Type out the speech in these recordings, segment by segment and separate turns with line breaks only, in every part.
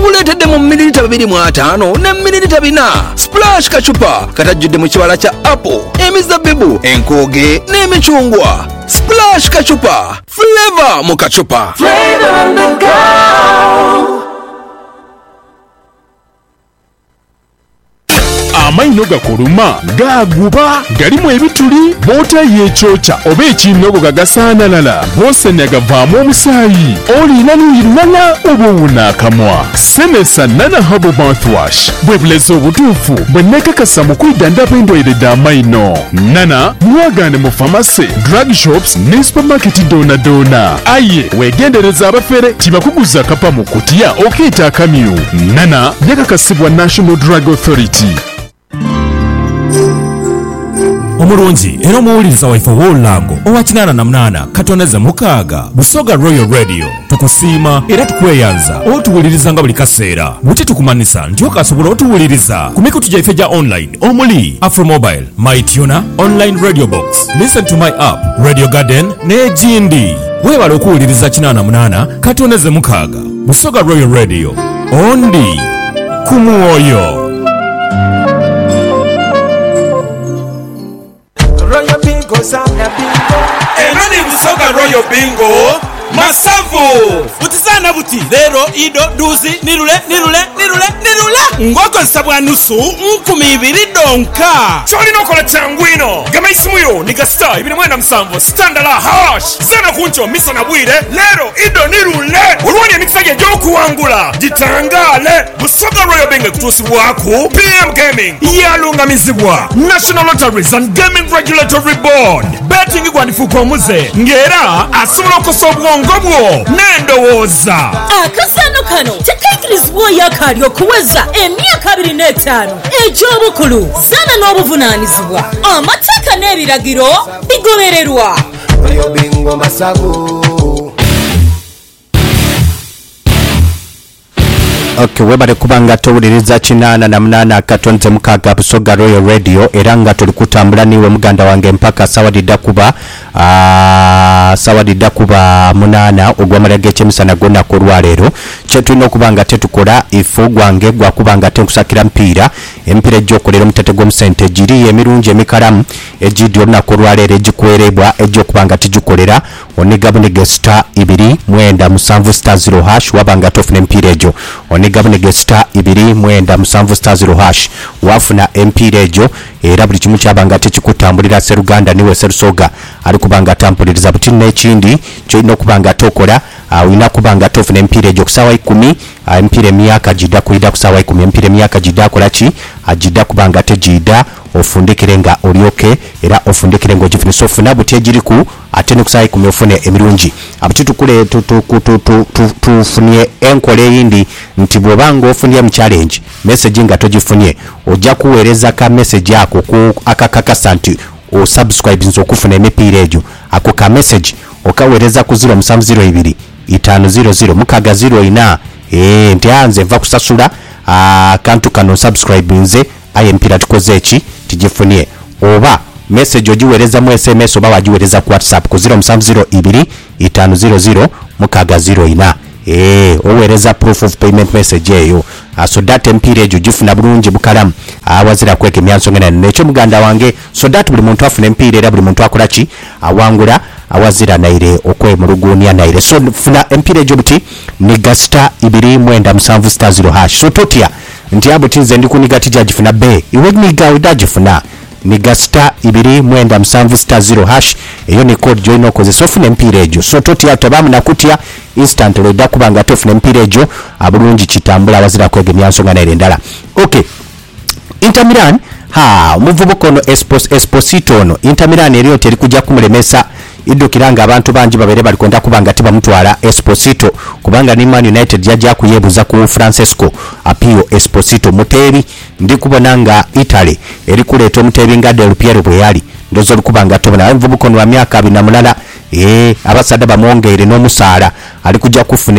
tubuleetedde mu mililita 2.5 ne mililita 4. Splash kachupa katajjudde mu kibala kya apple, emizabbibu, enkooge n'emicungwa. Splash kachupa, flavor mu kachupa.
Flavor on the go.
Amaino gakoluma gaguba galimu ebituli bota yechocha oba ekinogo gagasanalala bose nagavaamu omusaayi olina nuyirunana obuwuna akamwa senesa nana habo mouthwash bwebuleza obutuufu bwe nekakasa mu kwidandaba endwaire amaino nana mwagane mu famasi drug shops ne supermarket dona aye wegendereza abafere tibakuguza kapa mu kutiya okeeta akamyu nana yakakasibwa National Drug Authority.
Omulungi era omuwuliriza waife w'olulango owa 88 katoneze mukaaga Busoga Royal Radio tukusiima era tukweyanza otuwuliriza nga buli kaseera buti tukumanisa nti okasobola otuwuliriza ku mikutu gyaife gya online omuli Afromobile, MyTuner, Online Radio Box, Listen to My App, Radio Garden n'egindi. Weebala okuwuliriza 88 katoneze mukaaga Busoga Royal Radio ondi ku mwoyo.
Enoni Busoga Royal Bingo Masavu Butizana buti Lero ido duzi nirule Ngoko bwa nusu 2,000 donka Choli nokola changwino Gama isimuyo Niga star ibini mwenda msamvo Standala hash Zana kuncho misa na bwire Lero ido nirule Uruwani ya mikisage joku wangula Jitangale Busoga Royal Bingo kutusi waku PM Gaming Yalunga mizibwa National Lotteries and Gaming Regulatory Board Betting igwandifuko omuze Ngera asumula okusobwongo bwo Nendowoza
Akasano kano tekaikirizibwa yakali okuweza emyaka 25 egy'obukulu zana n'obuvunaanyizibwa amateeka n'ebiragiro bigobererwa.
Royal Bingo Masavu. Okay, webale kubanga towuliriza 88 katonze mukaaga Busoga Royal Radio era nga tuli kutambula niwe muganda wange mpaka sawadidda kuba munana ogw'amalage ekyemisana gonna ku lwaleero kyetulina okubanga tetukola ifu gwange gwakubanga tenkusakira mpiira empiira ejjokolera omutete gw'omusente giri emirungi emikalamu egidi olunaku olwaleero egikwerebwa ejjokubanga tigikolera onigabunige star 2 star 0 hash wabanga tofuna empiira egyo onigabunige star 2 star 0 hash wafuna empiira egyo era buli kimu kyabanga tekikutambulira Seruganda niwe Serusoga ali kubanga tampuliriza buti n'ekindi kyolina okubanga tokola olina kubanga tofuna empiira egyo kusawa 10 empiira emyaka gidda kuyida kusawa 10 empiira emyaka gidda akola ki agidda kubanga tegidda ofundikire nga olyoke era ofundikire nga ogifunisa ofuna buti egiriku ate ne kusawa 10 ofune emirungi abuti tukule tufunye enkola eyindi nti bw'obanga ofunye mu challenge message nga togifunye ojja kuweereza ka message ako ku akakakasa nti o subscribe nzo okufuna emipiira egyo ako ka message okaweereza ku 0702 500 mukaga 04 nti anze nva kusasula kantu kano subscribe nze ayempira tukoze eki tigifunye oba message ogiweereza mu SMS oba wagiweereza ku WhatsApp ku 0702 500 mukaga 04 oweereza proof of payment message eyo so that empiira egyo gifuna bulungi bukalamu awazira kweka emyanso ngena nekyo muganda wange so that buli muntu afuna empiira era buli muntu akola ki awangula awazira naire okwemulugunya naire so funa empiira egyo buti niga star 2 star 0 hash so totya nti abo tinze ndikuniga tijagifuna be iwe niga udagifuna niga star 2 star 0 hash eyo ni code join okozesa ofuna empiira egyo so totya tabamu nakutya instantly edda kubanga tofuna empiira egyo abulungi kitambula awazira kwega emyanso nga naire endala. Okay, Inter Milan omuvubuka ono Esposito ono Inter Milan eriyo teri kujja kumulemesa iddukiranga abantu bangi babere balikonda kubanga tibamutwala Esposito kubanga ni Man United yajja kuyebuza ku Francesco Apio Esposito mutebi ndi kubona nga Italy eri kuleeta omutebi nga Del Piero bwe yali ndozo lukubanga tobona omuvubuka ono wa myaka 40 abasada bamwongeere n'omusaala ali kujja kufuna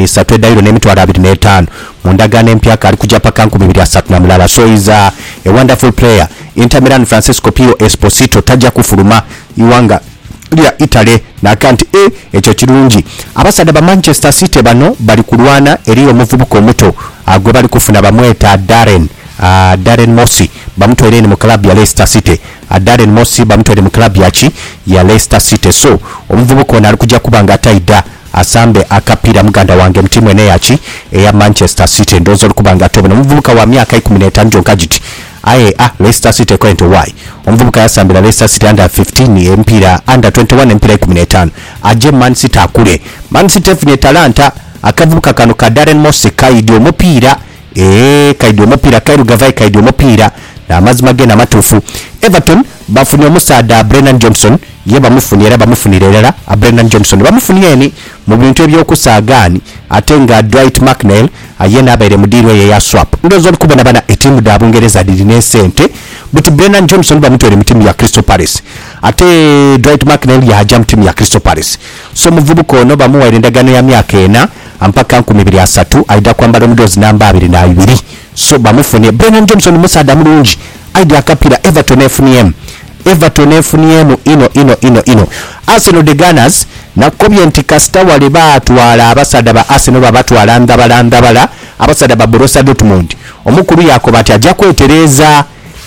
$3,225 mu ndagaano empya ali kujja paka 230 so is a wonderful player. Inter Milan Francesco Pio Esposito tajja kufuluma iwanga lya Italy nakanti ekyo kirungi. Abasada ba Manchester City bano bali kulwana eri omuvubuka omuto agwe bali kufuna bamweta Darren Mossy bamutwere mu club ya Leicester City. Darren Mossy bamutwere mu club ya Leicester City. So omuvubuka ono ali kujja kubanga ataida asambe akapira muganda wange mtimu ene ya Manchester City ndozo kubanga tobe omuvubuka wa myaka 15 jonka jiti Leicester City ko into why omuvubuka yasambira Leicester City under 15 empira under 21 empira 15 aje Man City akule. Man City fune talanta akavubuka kano ka Darren Mossy kaidio mupira kaidio mupira kairugavai kaidio mupira na amazima gena matufu. Everton bafunye omusada Brennan Johnson ye bamufunira Brennan Johnson bamufunieni mu bintu ebyokusagani atenga Dwight McNeil ayena abere mudirwe ye ya swap ndozo kubona bana etimu da Bungereza dirine sente but Brennan Johnson bamutwere mutimu ya Crystal Palace ate Dwight McNeil ya haja mutimu ya Crystal Palace. So muvubuko no bamuwaire ndagano ya myaka ena ampaka 23 aida kwambala mudozi namba 22. So bamufunye Brennan Johnson musada mulungi aida akapira Everton FNM ino Arsenal the Gunners na Coventry Casta wale batwala abasada ba Arsenal babatwala ndabala abasada ba Borussia Dortmund. Omukuru yakoba ati ajja kwetereza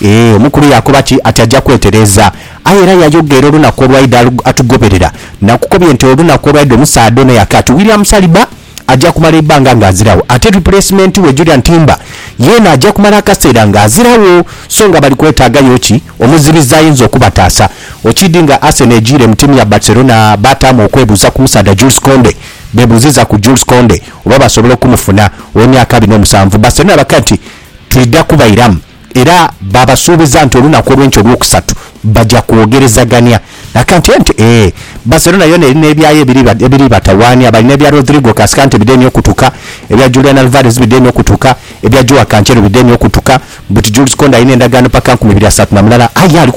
ayera yajogero luna kolwaida atugoberera na Coventry oluna kolwaida omusada ono yakati William Saliba ajja kumala ibanga ngazirawo ate replacement we Julian Timber yena ajja kumala akaseera ngazirawo. So nga bali kwetaaga yoki omuzibiza ayinza okubataasa okidinga Arsenal ejire mtimu ya Barcelona batamu okwebuza ku musada Jules Kounde bebuziza ku Jules Kounde oba basobola okumufuna w'emyaka 27. Barcelona bakati tulida kubayiramu era babasuubiza nti olunaku olw'enkyo olwokusatu bajja kwogerezaganya nakanti Barcelona yona erina ebyayo ebiri batawaani abalina ebya Rodrigo Cascante bideni okutuka ebya Julian Alvarez bideni okutuka ebya Joao Cancelo bideni okutuka but Jules Kounde ayina endagaano paka 2038 yali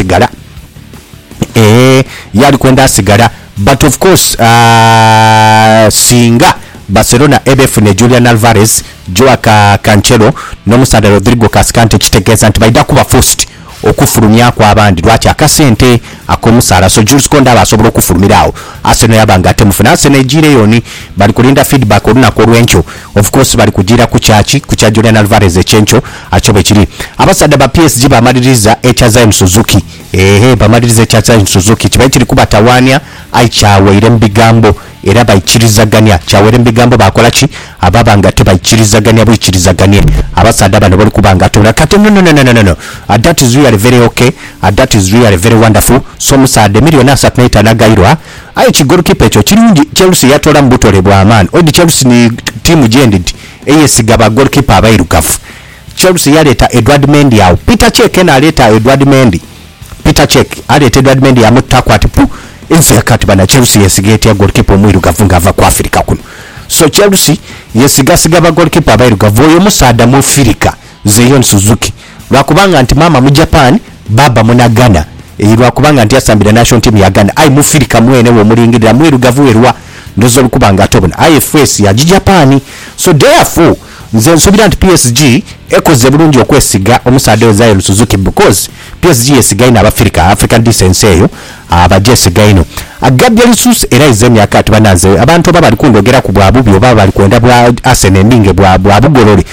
kwenda asigala but of course singa Barcelona ebefune Julian Alvarez Joao Cancelo n'omusada Rodrigo Cascante kitegeeza nti baida kuba first okufulumya kwa abandi lwaki akasente akomusala. So Jules Kounde abasobola okufulumirawo Arsenal yabanga ate mufuna Arsenal ejire yoni bali kulinda feedback olunako olw'enkyo of course bali kugira ku kya Julian Alvarez ekyencho achobe kiri. Abasada ba PSG bamaliriza ekya Zion Suzuki bamaliriza ekya Zion Suzuki kiba kiri kubatawaanya aichaweire mbigambo era bayikirizaganya kyawere mbigambo bakola ki ababanga tebayikirizaganya buyikirizaganye abasada bano bali kubanga tola kati no that is really very okay that is really very wonderful. So musade million asatnaita nagairwa kigolukipa ekyo kirungi. Chelsea yatola mbutole bwa amani odi Chelsea ni timu jended eyesigaba goalkeeper abairukafu. Chelsea yaleta Edward Mendy yawo Peter Cech na aleta Edward Mendy aleta Edward Mendy amutakwati ensi yakati bana Chelsea yesigeti ya goalkeeper omwirugavu ngava ku Africa kuno. So Chelsea yesiga ba goalkeeper abairugavu oyo musada mu Africa Zion Suzuki lwakubanga nti mama mu Japan baba munagana lwakubanga nti asambira national team ya Ghana mu Africa mwene wo mulingirira mwirugavu werwa ndozo lukubanga atobona IFS ya Japan. So therefore nze nsubira nti PSG ekoze bulungi okwesiga omusada wa Zion Suzuki because PSG yesiga ina African decency eyo abajesiga ino Gabriel Jesus era izemyaka atubanaze abantu baba kundogera ku bwabubi oba bali kwenda bwa Arsenal ndinge bwa bugolole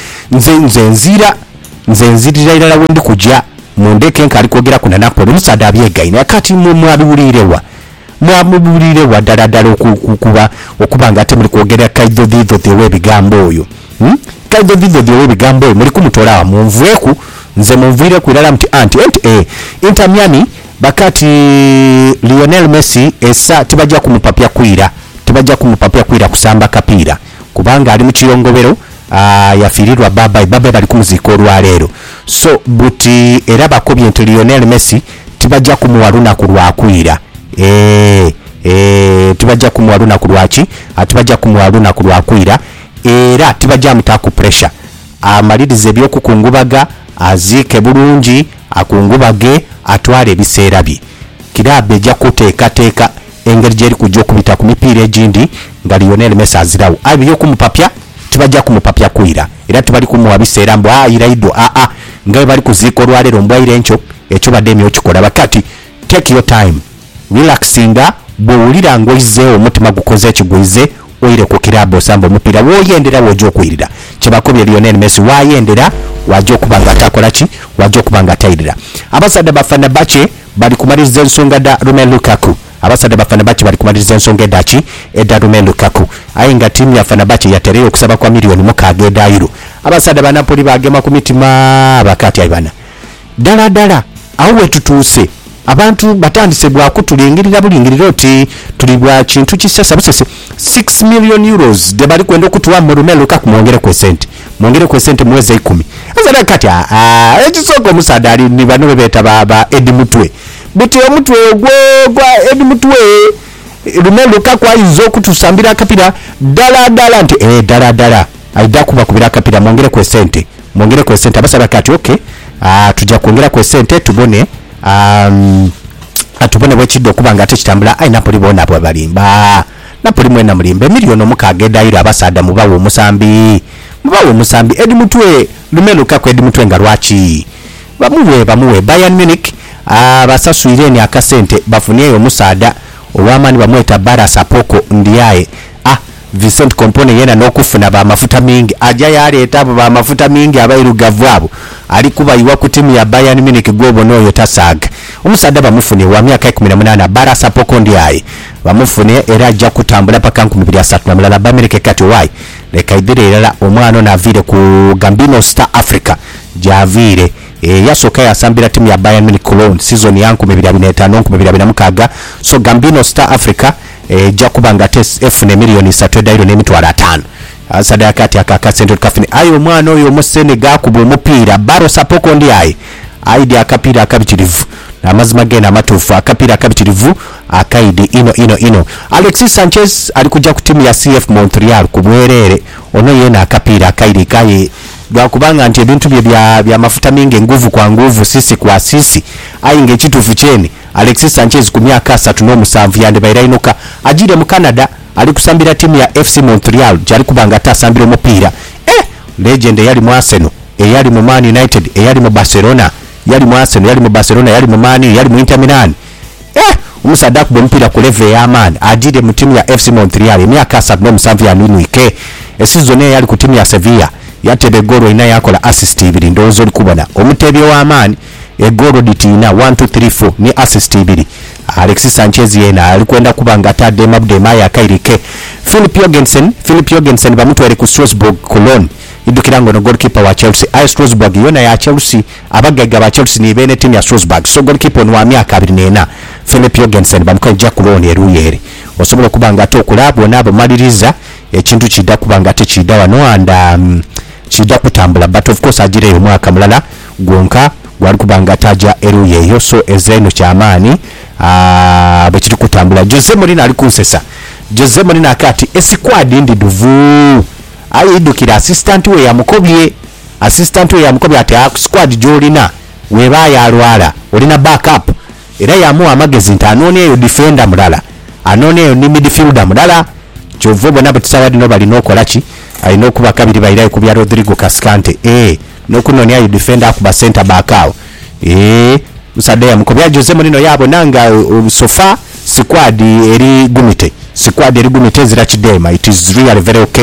nze nzirira ira wendi kujja mu ndeke nkali kwogera kuna Napoli omusada abyegaine akati mwabibulirewa daladala okubanga ate muli kwogera kaido dhiyo ebigambo oyo kaido dhiyo ebigambo oyo muli kumutola munvueku nze munvuire ku irala mti Inter Miami bakati Lionel Messi esa tibajja kumupapya kwira kusamba kapira kubanga ali mu kiyongobero yafirirwa baba bali kumuziko olwaleero. So buti era bakobye nti Lionel Messi tibajja kumuwaluna ku lwakwira tibajja kumuwaluna ku lwaki tibajja kumuwaluna ku lwakwira era tibajja mutaku pressure amalirize ebyokukungubaga aziike bulungi akungubage atwale ebiseera bye kirabe ejja kuteekateeka engeri gyeri kujja okubita ku mipiira egindi nga Lionel Messi azirawo ebyokumupapya tibajja kumupapya kwira era tibali kumuwa biseera mbu iraido nga bali kuziika olwaleero mbwaire enkyo ekyo badde emyo kikola bakati take your time relaxinga bwowulira ngoyizeewo omutima gukoze ekigwize oyire ku kirabo osamba omupiira woyendera wojja okwirira kyebakobye Lionel Messi wayendera wajja okuba nga atakola ki wajja okuba nga atayirira abasadde ba Fenerbahce bali kumaliriza ensonga da Romelu Lukaku abasadde ba Fenerbahce bali kumaliriza ensonga edaki edda Romelu Lukaku aye nga tiimu ya Fenerbahce yatereyo okusaba kwa miliyoni mukaaga eda euro abasadde ba Napoli bagema ku mitima bakati ayibana ddala awo wetutuuse abantu batandise bwakutulingirira bulingirira oti tuli bwa kintu kisasa busese 6 million euros de bali kwenda okutuwa mu Romelu Lukaku mwongere ku sente mwezi 10 azana kati ekisoko musadde ali ni bano bebeta baba Edi Mutwe buti omutwe gwa Edi Mutwe Romelu Lukaku ayizo okutusambira akapira ddala nti ddala aida kubakubira akapira mwongere ku sente abasaba kati okay tujja kwongera ku sente tubone atubone bwekidde okubanga ate kitambula ayi Napoli bona bwe balimba Napoli mwena mulimba miliyoni omukaaga edairo abasaada mubawo omusambi Edi Mutwe Romelu Lukaku Edi Mutwe nga lwaki bamuwe Bayern Munich basasuireni akasente bafunieyo omusaada olw'amaani bamweta Baras Apoko Ndiaye Vincent Kompone yena n'okufuna bamafuta mingi ajja yaleeta abo bamafuta mingi abairugavu abo ali kubayiwa ku timu ya Bayern Munich gwobo n'oyo tasaaga omusaada bamufune wa myaka 18 Baras Apoko Ndiaye bamufune era ajja kutambula paka 2030 Bamerike kati wayi leka idire erala omwana naviire ku Gambino Star Africa javiire yasooka yasambira timu ya Bayern Munich Cologne season ya 2025-2026 so Gambino Star Africa jakubanga efune miliyoni 3.5 asada kati akakasente kafini ayo mwana oyo musene gakuba omupiira Baras Apoko Ndiaye aidi akapira akabitirivu namazima gena amatuufu akapira akabitirivu akaidi ino Alexis Sanchez alikuja ku timu ya CF Montreal ku bwerere ono yena akapira akaidi kaye gakubanga nti ebintu bya mafuta mingi nguvu kwa nguvu sisi kwa sisi ayinge kitufu cheni Alexis Sanchez ku myaka 37 yande bairainuka ajire mu Canada ali kusambira timu ya FC Montreal jali kubanga atasambira omupiira legend yali mu Arsenal yali mu Man United yali mu Barcelona yali mu Arsenal yali mu Barcelona yali mu Man yali mu Inter Milan umusaada ku omupiira ku level ya man ajire mu timu ya FC Montreal myaka 37 yaninwike season yali ku timu ya Sevilla yatebe goro ina yakola assist ibiri ndozo likubona omutebye wa man egoro ditina 1 2 3 4 ni assist ibiri Alexis Sanchez yena alikwenda kubanga tade mabdema ya kairike Philip Jorgensen bamutwere ku Strasbourg Cologne idukirango no goalkeeper wa Chelsea Strasbourg yona ya Chelsea abagaga ba Chelsea ni bene timu ya Strasbourg so goalkeeper no wa myaka 24 Philip Jorgensen bamukajja Cologne eruyere osobola kubanga tokulabo nabo maliriza ekintu kidda kubanga tekidda wano anda kidda kutambula but of course ajire omwaka mulala gwonka gwali kubanga taja eruyeyo so ezeno kyamaani bekiri kutambula Jose Mourinho ali kusesa Jose Mourinho akati esquad ndi duvu ayidukira assistant we yamukobye ati squad jolina weba yalwala olina backup era yamu amagezi ntanone yo defender mulala anone yo ni midfielder mulala chovubo nabo tsawadi no bali nokola ki alina okuba kabiri bayirayo kubya Rodrigo Cascante nokunonya yo defender akuba center back awo musadde mukobya Jose Mourinho yabo nanga sofa squad eri gumite zira kidema it is really very okay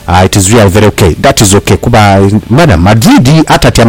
that is okay kuba mana Madrid atatya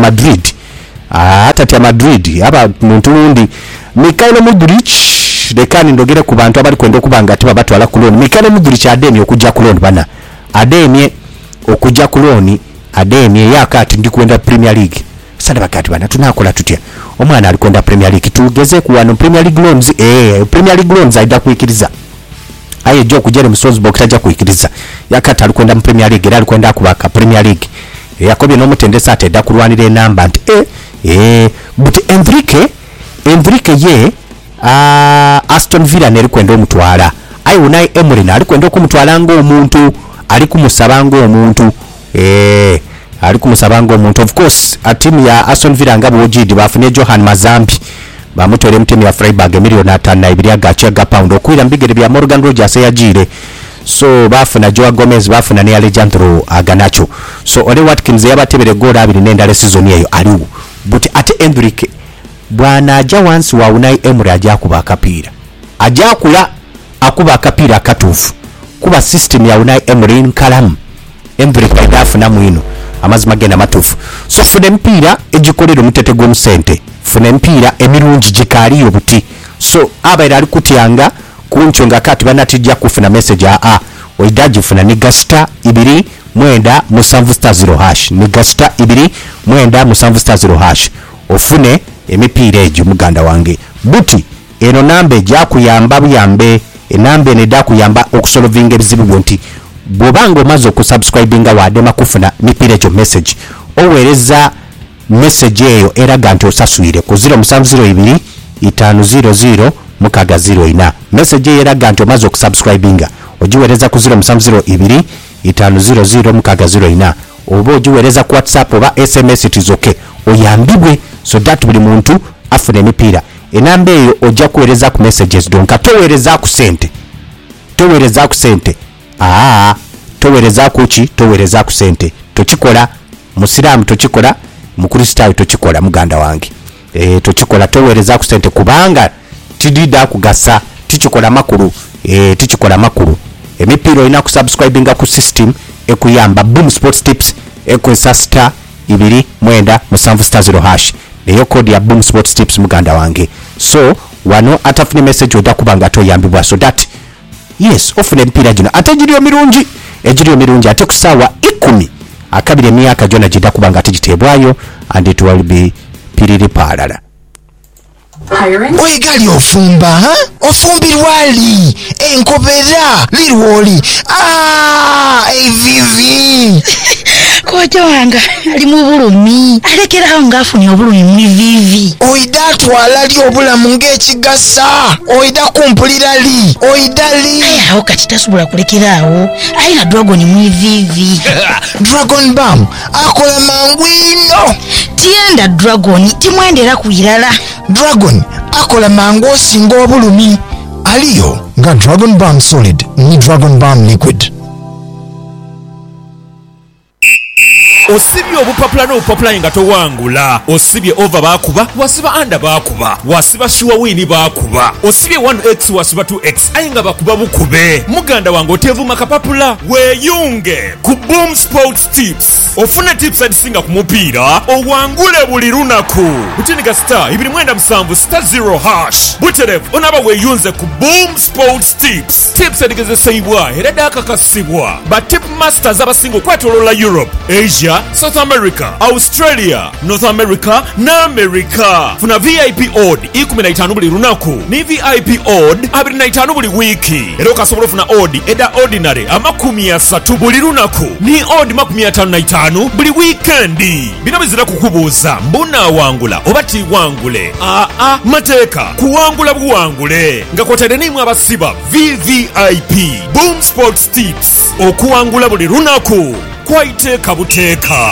Madrid aba muntu undi Mikhailo Mudryk dekani ndogere ku bantu abali kwenda okubanga ati babatwala ku loan Mikhailo Mudryk ademye okujja ku loan bana ademye okujja ku loan ademye yakati ndi kwenda Premier League sada bakati bana tunakola tutya omwana ali kwenda Premier League tugeze ku wano Premier League loans Premier League loans aida kuikiriza aye jo kujere mu Strasbourg tajja kuikiriza yakati ali kwenda mu Premier League era ali kwenda kubaka Premier League yakobye no mutendesa atedda kulwanira enamba nti but Enrique ye Aston Villa neri kwenda omutwala aye Unai Emery ali kwenda okumutwala ngo omuntu ali kumusaba ngo omuntu ali kumusaba ngo omuntu of course atimu ya Aston Villa ngabo ojidi bafune Johan Mazambi bamutwere mtimu ya Freiburg miliyoni 5 agacha pound okwira mbigere bya Morgan Rogers yajire so bafuna Joao Gomez bafuna ne Alejandro Garnacho so Ole Watkins yabatebere goal abiri nenda season yeyo aliwo but ate Enrique bwana aja once wa Unai Emery aja kuba kapira ajakula akuba akapiira akatuufu kuba system ya Unai Emery nkalamu Emery kaidafuna mwino amazima genda matuufu so funa empiira egikolera omutete gw'omusente funa empiira emirungi gikali obuti so abaira ali kutyanga kunchonga kati banatijja kufuna message oidaji funa niga star 2 mwenda musanvu star 0 hash niga star 2 mwenda musanvu star 0 hash ofune emipiira egyo muganda wange buti eno nambe jakuyamba buyambe enambe neda kuyamba okusolvinga ebizibu bonti bobanga omaze okusubscribinga wadema kufuna mipiira egyo message owereza message eyo eraga nti osaswire ku 0702 500 mukaga 04 message eyo eraga nti omaze okusubscribinga ojiwereza ku 0702 500 mukaga 04 oba ojiwereza ku WhatsApp oba SMS tizoke oyambibwe so that buli muntu afune emipiira enamba eyo ojja kuwereza ku messages donka towereza ku sente towereza kuki towereza ku sente tokikola musiramu tokikola mukristaayo tokikola muganda wange tokikola towereza ku sente kubanga tidida kugasa tikikola makulu emipiira olina kusubscribinga ku system ekuyamba Boom Sports Tips ekwesa star 2 mwenda musanvu star 0 hash eyo code ya Boom Sports Tips muganda wange so wano atafune message odakubanga toyambibwa so that yes ofune emipiira gino ate giriyo mirungi ate kusawa 10 akabiri emyaka gyona gidakubanga tigitebwayo and it will be piriri palala
oyigali ofumba ofumbirwali enkobera lirwoli evivi
kocha wanga ali mu bulumi alekeraho ngafuni obulumi mu vivi
oida twala li obulamu ng'ekigasa oida kumpulira li oidali
aho kati tasubula kulekeraho alina dragon mu vivi
Dragon Balm akola mangwino
tienda dragon timwendera kuyirala
Dragon akola mangu osinga obulumi aliyo nga Dragon Balm Solid ni Dragon Balm Liquid.
Osibye obupapula n'obupapula nga towangula. Osibye over bakuba, wasiba under bakuba, wasiba sure win bakuba. Osibye 1x wasiba 2x ayinga bakuba bukube. Muganda wange otevuma kapapula weyunge ku Boom Sports Tips. Ofune tips adisinga ku mupiira owangule buli lunaku. Butiniga star 2 star 0 hash. Buterev onaba weyunze ku Boom Sports Tips. Tips adigezesebwa era dakakasibwa ba tip masters abasingo kwetolola Europe, Asia, South America, Australia, North America na America. Funa VIP odd 15 buli lunaku ni VIP odd 25 buli wiki. Era okasobola funa odd eda ordinary amakumi asatu buli lunaku ni odd 55 buli weekendi. Bino bizira kukubuuza mbuna wangula oba ti wangule. Mateeka kuwangula buwangule nga kwotade nimwe abasiba VVIP Boom Sports Tips okuwangula buli lunaku kwaiteeka buteeka.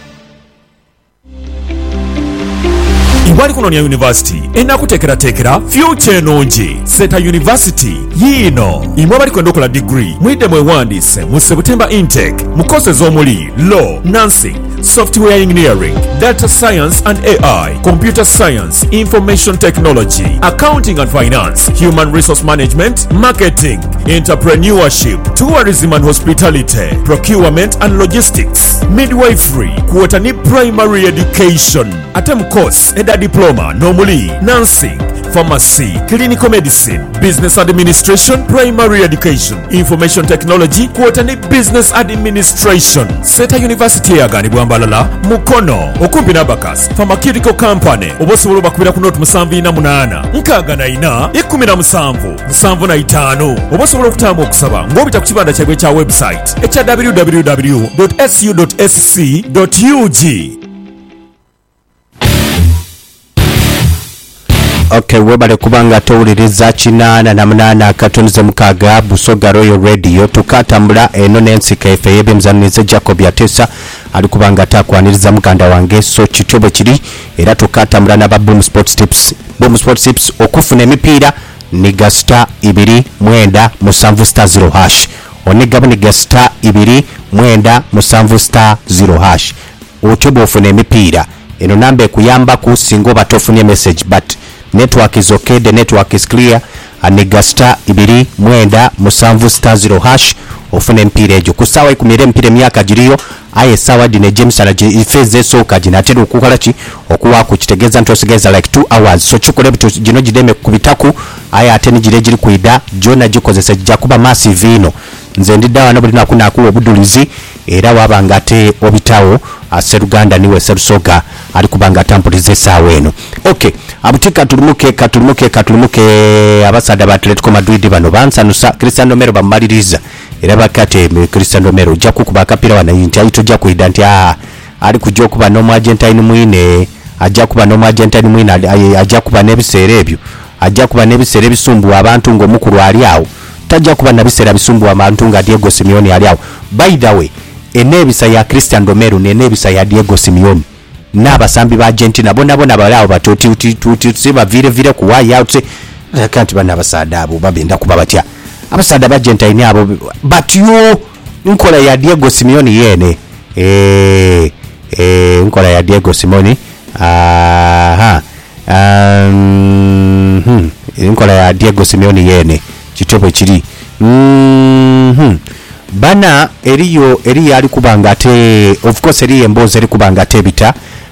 Ibwali kunonya University enakuteekerateekera future enungi. Seta University yino imwe bali kwenda okola degree mwidde mwewandiise mu September intake mu courses omuli law, nursing, software engineering, data science and AI, computer science, information technology, accounting and finance, human resource management, marketing, entrepreneurship, tourism and hospitality, procurement and logistics, midwifery, kuotani primary education, atem course eda diploma nomuli nursing, pharmacy, clinical medicine, business administration, primary education, information technology, kuotani business administration. Seta University yagani bwambalala mukono okumpi n'abakas pharmaceutical company obosobola bakubira ku note 78 nkagana ina 17 obosobola okutamba okusaba ng'obita ku kibanda kyabwe kya website ekya www.su.sc.ug.
Okay, webale kubanga towuliriza 88 akatonze mukaga Busoga Royal Radio tukatambula eno n'ensika efe yebemzanize Jacob Yatesa ali kubanga takwaniriza muganda wange so kitobo kiri era tukatambula n'aba Boom Sports Tips. Boom Sports Tips okufuna emipiira ni gasta 2 mwenda musanvu star 0 hash onigaba ni gasta 2 mwenda musanvu star 0 hash ochobo ofuna emipiira eno nambe kuyamba ku singo batofunye message but network is okay, the network is clear, anega star 2 mwenda musanvu star 0 hash ofune mpira ejo kusawa ikumire mpira myaka jiriyo aye sawa dine James alaje ifeze soka jina atero okukola ki okuwa ku kitegeza ntosigeza like 2 hours so chikole bitu jino jideme kubitaku aye ateni jire jiri kuida jona jikozesa jakuba massive ino nze ndidawa no bulina kuna akuwa obudulizi era wabangate obitawo aseruganda niwe serusoga ali kubanga tampulize sawa eno okay abutika katulumuke abasada ba Atletico Madrid bano bansanusa Cristiano Romero bamaliriza era bakate Cristiano Romero jaku kubakapira wana yinti ayito jaku idanti ali kujja kuba no Argentine mwine ajja kuba no Argentine mwine ajja kuba nebisere ebyo ajja kuba nebisere bisumbu abantu ngo mukuru ali awo tajja kuba nabisera bisumbu abantu nga Diego Simeone ali awo by the way enebisa ya Cristiano Romero nenebisa ya Diego Simeone n'abasambi ba Argentina bona balaawo batuti siba vire kuwa yaute kanti bana abasada abo babenda kuba batya abasada ba Argentina abo but you nkola ya Diego Simeone yene nkola ya Diego Simeone nkola ya Diego Simeone yene kitobo kiri bana eriyo ali kubanga ate of course eriyo emboze eri kubanga ate bita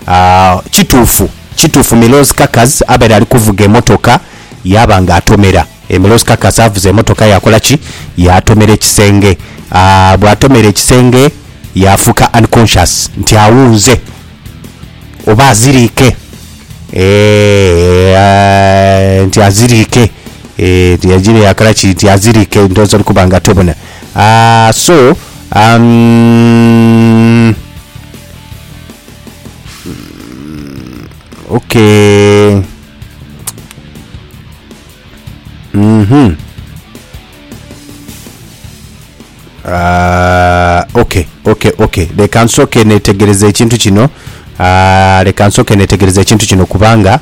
kitufu Milos Kakas abera ali kuvuga emotoka yabanga atomera Milos Kakas avuze emotoka yakola ki yatomera ekisenge bwatomera ekisenge yafuka unconscious nti awunze oba azirike nti azirike yajire yakola ki nti azirike ndozo kubanga tobona so okay okay lekansoke netegereza ekintu kino kubanga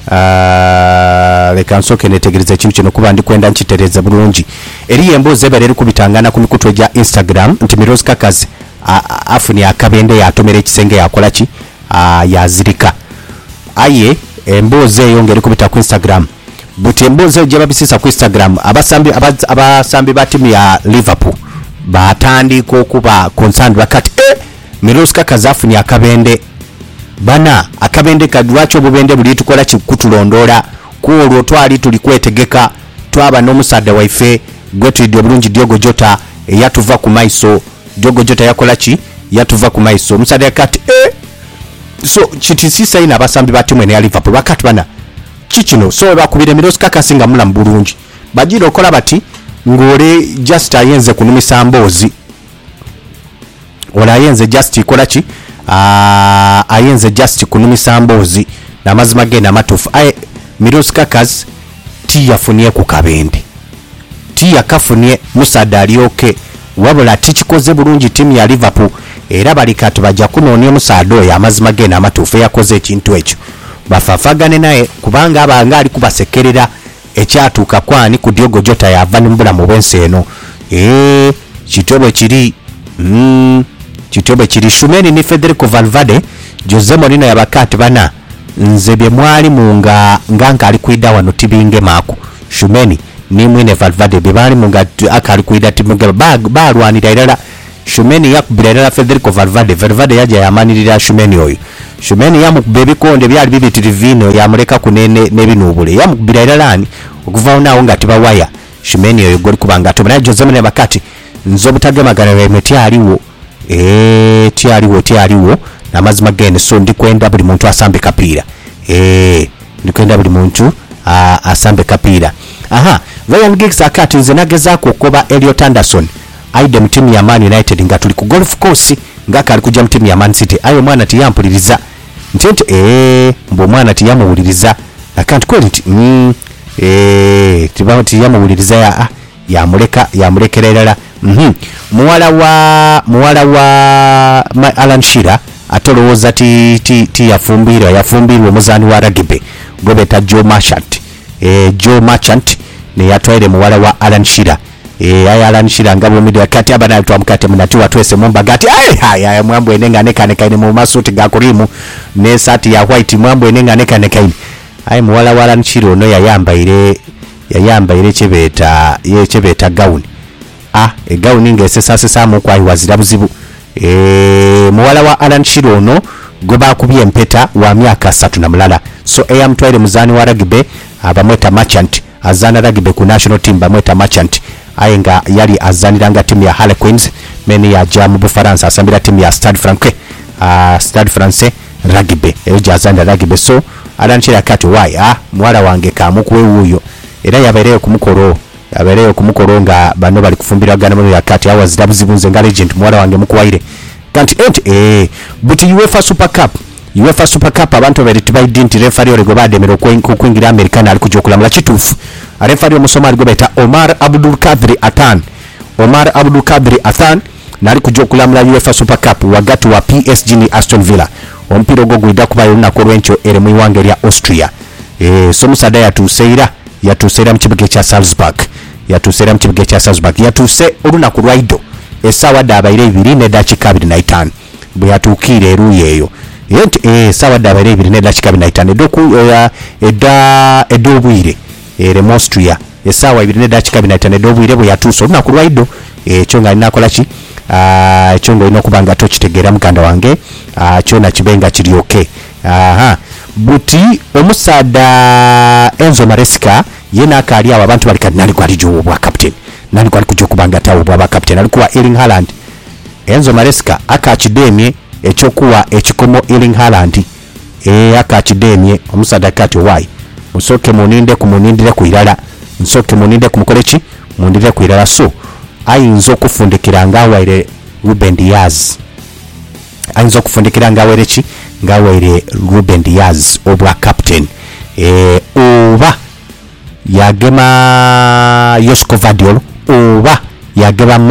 lekansoke netegereza ekintu kino kuba ndi kwenda nkitereza bulungi eri emboze bere kubitangana ku mikutu ya Instagram nti Milos Kakas afuni akabende yatomera ekisenge yakola ki yazirika aye emboze yongere kubita ku Instagram buti emboze je babisisa ku Instagram abasambi ba timu ya Liverpool batandika okuba concerned bakati Milos Kakas afuni akabende bana akabende kadwacho bubende buli tukola kikutulondola kuolwo twali tulikwetegeka twaba n'omusada waife gwetulidde bulungi Diogo Jota yatuva ku maiso Diogo Jota yakola ki yatuva ku maiso omusada yakati so kitisisa ina abasambi ba timu ya Liverpool bakati bana kikino so bakubire Milos Kakas nga mulamu bulungi bajira okola bati ngole just ayenze kunumisa mbozi ola ayenze just ikola ki ayenze just kunumisa mbozi na mazima gena matufu Milos Kakas tiyafunie ku kabende tiyakafunie musada alioke wabula tikikoze bulungi timu ya Liverpool era balikati bajja kunonya musada oyo amazima gena amatufu yakoze ekintu ekyo bafafagane naye kubanga abanga ali kubasekerera ekyatuuka kwani ku Diogo Jota yava nimbulamu bwensi eno kitobe kiri Shumeni ni Federico Valverde Jose Mourinho yabakati bana nze bye mwali munga nganka ali kuida wano tibinge mako Shumeni ni mwine Valverde bye bali munga akali kuida tibinge balwanira irala Shumeni yakubirira Federico Valverde yaja yamanirira Shumeni oyo Shumeni yamukubebe konde byali bibitiri vino yamuleka kunene nebinubule yamukubira iralani okuva nawo ngati bawaya Shumeni oyo goli kubanga tobana Jose Mourinho bakati nzobutagemagana bemeti aliwo tialiwo na mazima gene so ndikwenda buli muntu asambe kapira ndikwenda buli muntu asambe kapira Ryan Giggs akati nze nagezako kuba Elliot Anderson aide mtimu ya Man United nga tuli ku golf course ngaka ali kuja mtimu ya Man City ayo mwana tiyampuliriza ntente mbo mwana tiyamuwuliriza akanti kweli tibama tiyamuwuliriza yamulekerera muwala wa Alan Shearer atolowooza ti yafumbirwa omuzani wa rugby gobeta Joe Marchant ne yatwaire muwala wa Alan Shearer Alan Shearer ngabo media kati abana twamukate munatiwa twese mumbagati mwambo enenga nekane kaine mu masuti ga kurimu ne sati ya white mwambo enenga nekane kaine ai muwala wala nchiro no yayambaire chebeta gown gown ngesesasa mu kwa wazira buzibu muwala wa Alan Chirono goba kubye empeta wa myaka 3 na mulala so eyamtwaire muzani wa rugby abamweta Merchant azana rugby ku national team bamweta Merchant ayenga yali azaniranga timu ya Harlequins meni ya jamu Bufaransa asambira timu ya Stade Francais rugby ejo azana rugby so Alan Chira kati why muwala wange kamukuwe wuyo era yabereyo kumukoro nga bano bali kufumbira gana mu yakati awa zidabuzibunze nga legend muwala wange mukuwaire kanti but UEFA Super Cup abantu bali tibaidi nti referee olego bademero kuingira American ali kujokulamula kitufu referee omusomali gobeta Omar Abdul Kadri Athan nali kujokulamula UEFA Super Cup wagati wa PSG ni Aston Villa ompiro gogwida kubayo nakolwencho ere mu iwange lya Austria so musada yatuseira mu kibuga kya Salzburg yatuse olunaku lwaido esawa dabaire 2:25 bwe yatukire eruyeyo sawa dabaire 2:25 edobwire ere Austria esawa 2:25 edobwire bwe yatuso olunaku lwaido kyonga ninakola ki kyongo inokubanga tokitegera mukanda wange kyona kibenga kiryoke buti omusada Enzo Maresca yena akali aba abantu bali kanali kwali jo bwa captain nali kwali kujokubanga tawo bwa captain alikuwa Erling Haaland Enzo Maresca akachidemye ekyokuwa ekikomo Erling Haaland akachidemye omusada kati why musoke muninde kumunindira kuirala musoke muninde kumukolechi mundire kuirala so ayinzo kufundikira ngawaire Ruben Diaz ayinzo kufundikira ngawaire chi ngawaire Ruben Diaz obwa captain oba yagema Josko Vadiol oba yagema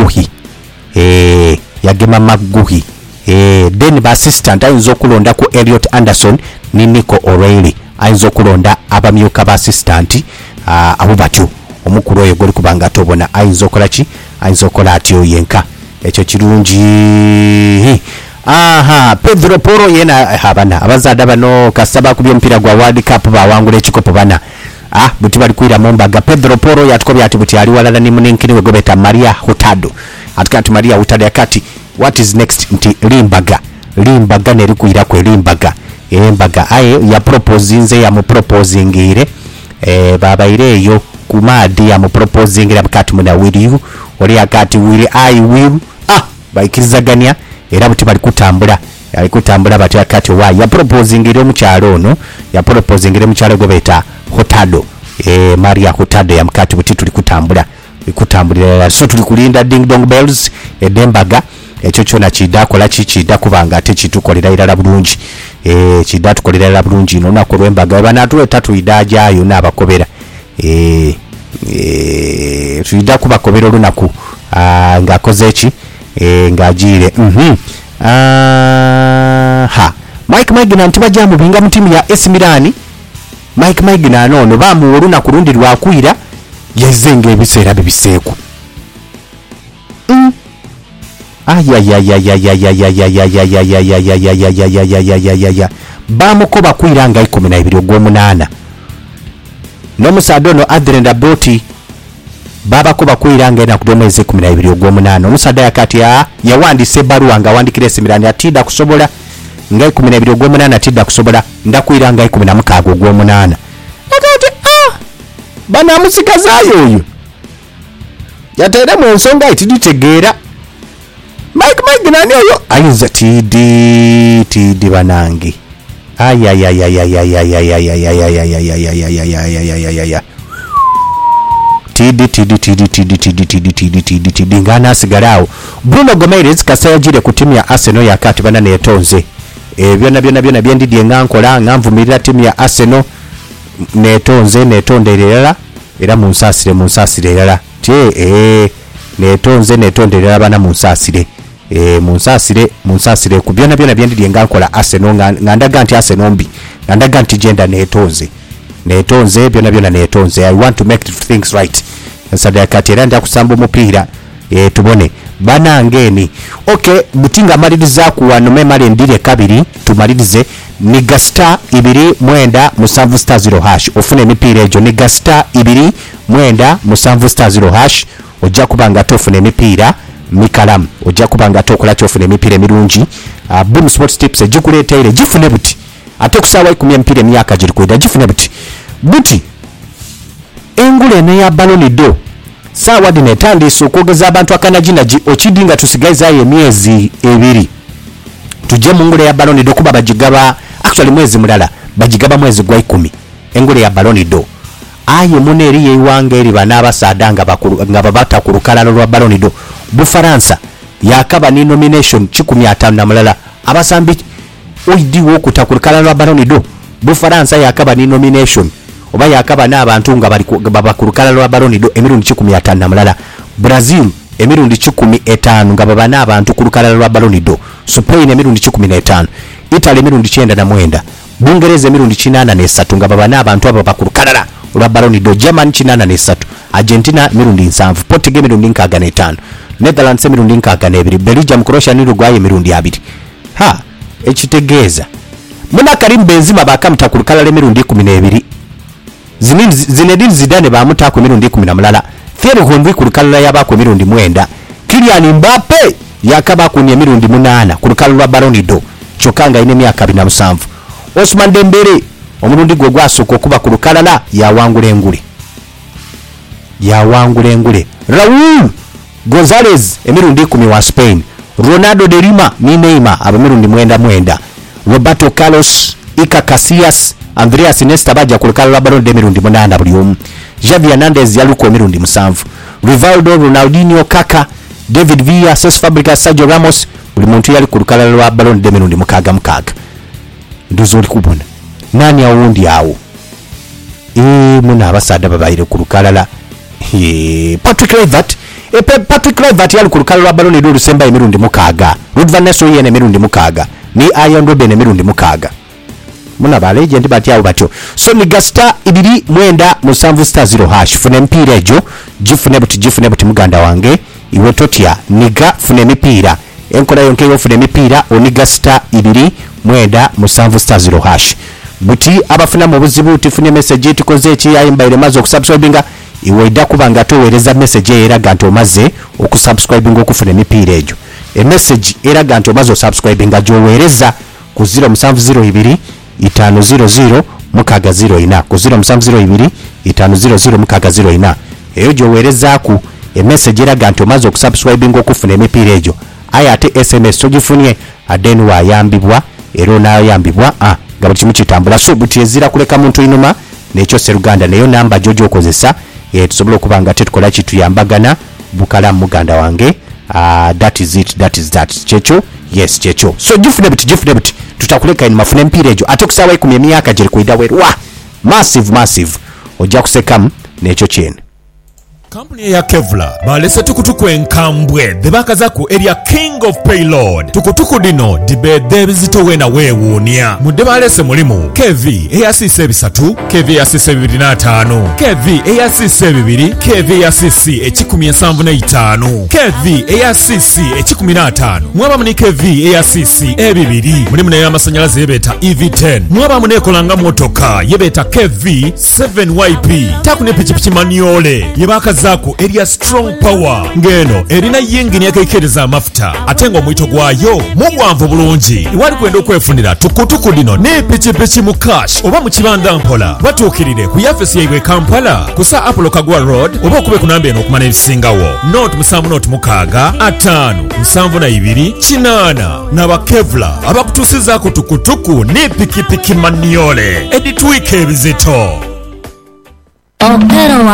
Maguhi then ba assistant ayinzo kulonda ku Elliot Anderson ni Nico O'Reilly ayinzo kulonda abamyuka ba assistant abo batyo omukuru oyo goli kubanga tobona ayinzo kolachi ayinzo kola atyo yenka ekyo kirungi Pedro Porro yena habana abazada bano kasaba kubye mpira gwa World Cup bawangula ekikopo bana buti bali kwira mombaga Pedro Porro yatukobya ati buti ali walala ni munenkini wegobeta Maria Hurtado atukati Maria Hurtado yakati what is next nti limbaga neri kwira kwe limbaga embaga aye ya proposinze ya mu proposingire baba ireyo kumadi ya mu proposingire mukati muna will oli akati will I will baikizagania era buti bali kutambula bati akati wa ya proposingire mu kyalo ono ya proposingire mu kyalo gobeta Hurtado Maria Hurtado ya mkati buti tuli kutambulira so tuli kulinda ding dong bells edembaga ekyo kyona kidakola kikida kubanga ate kitukolera irala bulungi kidatukolera irala bulungi no nakolwa embaga bana tatu idajayo nabakobera tuida kubakobera olunaku ngakoze eki ngajire Mike Magina ntibajamu binga mutimu ya AC Milan Mike Magina nono bamu olunaku lundi lwakwira yezenga ebiseera bibiseeku bamukoba kwira nga 12 ogw'omunaana n'omusaada ono Adrien Rabiot baba kuba kwiranga ena kubyoma 12 ogw'omunaana omusaada yakati yawandise ebbaluwa nga awandikira AC Milan atidda kusobola nga 12 ogw'omunaana atidda kusobola ndakwiranga 16 ogw'omunaana akati bana amusikazayo oyo yatere mu nsonga itiditegeera Mike nani oyo ayinza tidi banange tidi ngana asigalao Bruno Gomes kasayajire ku timu ya Arsenal yakati bana netonze byonna byendidye ngankola nganvumirira timu ya Arsenal netonderera era munsasire erala netonderera bana munsasire ku byonna byendidye ngankola Arsenal ngandaga nti Arsenal mbi ngandaga nti gender netonze byonna netonze I want to make things right nsada yakati era nda kusamba omupiira tubone banangeni okay butinga maliriza ku wano memale ndire kabiri tumalirize niga star 2 star 0 hash ofune emipira ejo niga star 2 star 0 hash ojja kubanga tofune emipira mikalamu ojja kubanga tokola kyofune emipira emirungi Boom Sports Tips ejikuleeteire gifune buti ate kusaawa 10 empira emyaka giri kwenda gifune buti engule ne ya Ballon d'Or saawa dino etandise okwogeza abantu akanaginaji okidinga tusigaizayo emyezi 2 tujje mu ngule ya Ballon d'Or kuba bagigaba actually mwezi mulala bagigaba mwezi gwa 10 engule ya Ballon d'Or aye muneri yewange eri banabasada nga babata ku lukalala lwa Ballon d'Or Bufaransa yakaba ni nomination 15 na mulala abasambi oidiwo okutakulukala lwa Ballon d'Or Bufaransa yakaba ni nomination oba yakaba n'abantu nga baba ku lukalala lwa Ballon d'Or emirundi 15 na mulala Brazil emirundi 15 nga baba n'abantu ku lukalala lwa Ballon d'Or Spain emirundi 15 Italy emirundi 99 Bungereza emirundi 83 nga baba n'abantu abo baba ku lukalala lwa Ballon d'Or Germany 83 Argentina emirundi 7 Portugal emirundi 65 Netherlands emirundi 62 Belgium Croatia ni Uruguay emirundi 2 ha ekitegeeza muna Karim Benzema bakamta ku lukalala emirundi 12 Zinedine Zidane bamutaako emirundi 10 Thierry Henry ku lukalala yabaako emirundi 9 Kylian Mbappe yakaba ku emirundi 8 ku lukalala lwa Ballon d'Or kyokka nga ine myaka 27 Ousmane Dembele omulundi gwe gwasooka okuba ku lukalala yawangula engule Raúl González emirundi 10 wa Spain Ronaldo de Lima ni Neymar abamirundi 9 Roberto Carlos Iker Casillas Andreas Iniesta baja ku lukalala lwa Ballon d'Or emirundi 8 buli omu Xavi Hernandez yaluko emirundi 7 Rivaldo Ronaldinho Kaka David Villa Cesc Fabregas Sergio Ramos buli muntu yali ku lukalala lwa Ballon d'Or emirundi 6 nduzo oli kubona nani awundi awo muna abasada babaire ku lukalala Patrick Kluivert yali ku lukalala lwa Ballon d'Or lusemba emirundi 6 Ruud van Nistelrooy yene emirundi 6 ni Arjen Robben emirundi 6 muna ba legend batyawo batyo so niga star 2 star 0 hash fune mpira ejo gifune buti muganda wange iwe totya niga fune mipira enkola yonke yo fune mipira oniga star 2 star 0 hash buti abafuna mu buzibu tifune message tukoze eki yayimbaire maze okusubscribinga iwe ida kubanga towereza message eraga nti omaze okusubscribinga okufuna emipira ejo message eraga nti omaze okusubscribinga jowereza ku 0702 500 604 ku 0702 500 604 eyo jowereza ku message eraga nti omaze okusubscribinga okufuna emipira ejo ayate SMS togifunye adeni wayambibwa ero nayambibwa nga buli kimu kitambula so buti ezira kuleka muntu inuma nekyo Seruganda neyo namba jojo okozesa tusobola okubanga tetukola kitu yambagana bukala muganda wange that is that checho yes checho so gifune buti tutakuleka in mafune mpira ejo atokusawa 10 emyaka giri kuida werwa massive ojja kusekamu nekyo kyene
Kampuni ya Kevlar balese tukutuku enkambwe debakaza ku area King of Payload tukutuku dino dibede bizitowe na weewuunya mudde balese mulimu KV eyasise 3 KV eyasise 25 KV eyasise 2 KV eyasise 175 KV eyasise 15 mwaba muni KV eyasise 2 mulimu nayo amasanyalaze yebeta EV10 mwaba munekolanga motoka yebeta KV 7YP takune pichipichi maniole yebakaza zaku area strong power ngeno erina yingini yakekereza amafuta atenga omwito gwayo mugwanvu bulungi iwali kwenda okwefunira tukutuku dino ne pichipichi mu cash oba mu kibanda mpola batukirire ku yafesi yaibwe Kampala kusa Apollo Kagwa Road oba okube kunamba eno okumana ebisingawo note 7 kinana naba Kevlar abakutusizaako tukutuku ne pikipiki maniole editwike ebizito
Okero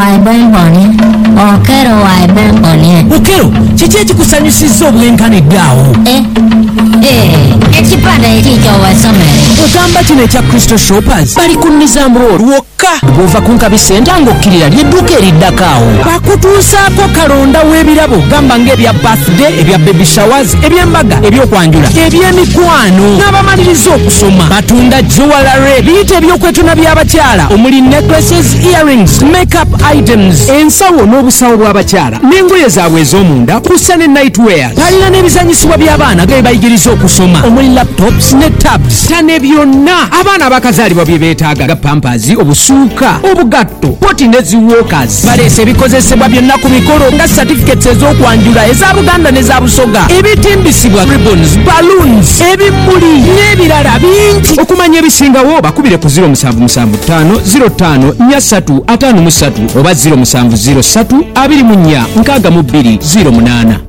waibemboni.
Okero, kiki ekikusanyusizza obwenkanidde awo?
Ekipande ekikyo wasomere. ogamba kino ekya Crystal Shoppers bali ku Nizam Road wokka bw'ova ku Nkabi Center ng'okkirira ly'edduuka eriddako awo bakutuusaako kalonda w'ebirabo gamba ng'ebya birthday ebya baby showers eby'embaga ebyokwanjula eby'emikwano n'abamaliriza okusoma batunda jewelry biyite ebyokwetuna by'abakyala omuli necklaces earrings makeup items ensawo n'obusawo bw'abakyala n'engoye zaabwe ez'omunda kussa ne nightwear balina n'ebizanyisibwa by'abaana ge bayigiriza okusoma omuli laptops ne tabs tane byonna abaana abakazaalibwa bye beetaaga ga pampers obusuuka obugatto poti ne ziwokers baleese ebikozesebwa byonna ku mikolo nga certificates ez'okwanjula eza Buganda n'eza Busoga ebitimbisibwa ribbons balloons ebimuli n'ebirala bingi okumanya ebisingawo bakubire ku 0775 05 4353 oba 0703 24 62 08